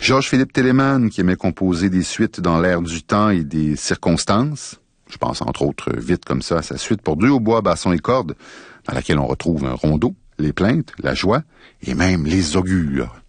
Georges-Philippe Telemann, qui aimait composer des suites dans l'air du temps et des circonstances. Je pense entre autres vite comme ça à sa suite pour 2 hautbois, basson et cordes, dans laquelle on retrouve un rondeau, les plaintes, la joie et même les augures.